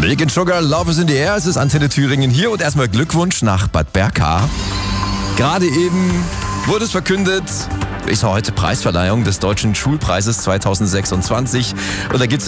Big Sugar, Love is in the Air. Es ist Antenne Thüringen hier und erstmal Glückwunsch nach Bad Berka. Gerade eben wurde es verkündet, ist heute Preisverleihung des Deutschen Schulpreises 2026 und da gibt's